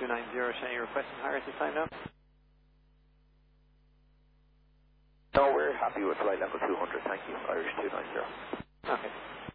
290, Shane, you're requesting higher at this time now? No, we're happy with flight level 200, thank you, Irish 290. Okay.